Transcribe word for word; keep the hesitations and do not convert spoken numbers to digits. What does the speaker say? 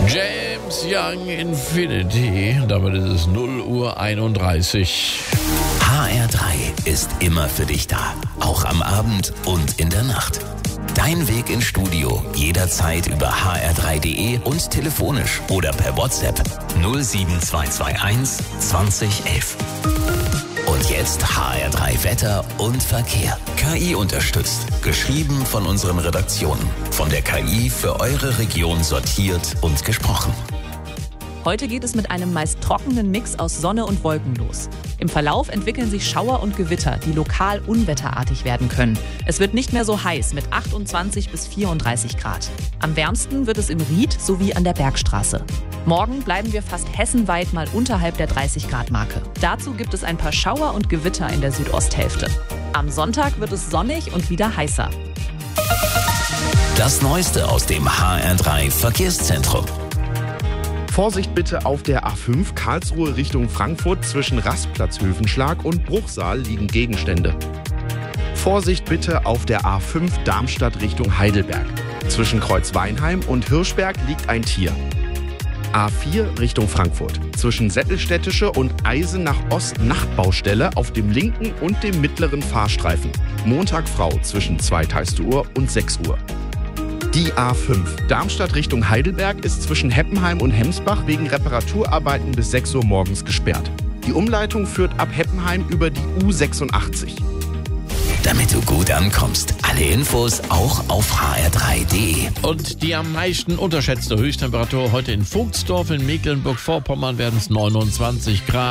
James Young Infinity, damit ist es null Uhr einunddreißig. H R drei ist immer für dich da, auch am Abend und in der Nacht. Dein Weg ins Studio jederzeit über h r drei punkt d e und telefonisch oder per WhatsApp null sieben zwei zwei eins zwanzig elf. Und jetzt H R drei Wetter und Verkehr. K I unterstützt. Geschrieben von unseren Redaktionen. Von der K I für eure Region sortiert und gesprochen. Heute geht es mit einem meist trockenen Mix aus Sonne und Wolken los. Im Verlauf entwickeln sich Schauer und Gewitter, die lokal unwetterartig werden können. Es wird nicht mehr so heiß mit achtundzwanzig bis vierunddreißig Grad. Am wärmsten wird es im Ried sowie an der Bergstraße. Morgen bleiben wir fast hessenweit mal unterhalb der dreißig Grad Marke. Dazu gibt es ein paar Schauer und Gewitter in der Südosthälfte. Am Sonntag wird es sonnig und wieder heißer. Das Neueste aus dem H R drei Verkehrszentrum. Vorsicht bitte auf der A fünf Karlsruhe Richtung Frankfurt. Zwischen Rastplatz Höfenschlag und Bruchsal liegen Gegenstände. Vorsicht bitte auf der A fünf Darmstadt Richtung Heidelberg. Zwischen Kreuzweinheim und Hirschberg liegt ein Tier. A vier Richtung Frankfurt. Zwischen Sättelstädtische und Eisen nach Ost Nachtbaustelle auf dem linken und dem mittleren Fahrstreifen. Montag Frau zwischen zwei Uhr und sechs Uhr. Die A fünf Darmstadt Richtung Heidelberg ist zwischen Heppenheim und Hemsbach wegen Reparaturarbeiten bis sechs Uhr morgens gesperrt. Die Umleitung führt ab Heppenheim über die U sechsundachtzig. Damit du gut ankommst. Alle Infos auch auf h r drei punkt d e. Und die am meisten unterschätzte Höchsttemperatur heute in Vogtsdorf in Mecklenburg-Vorpommern werden es neunundzwanzig Grad.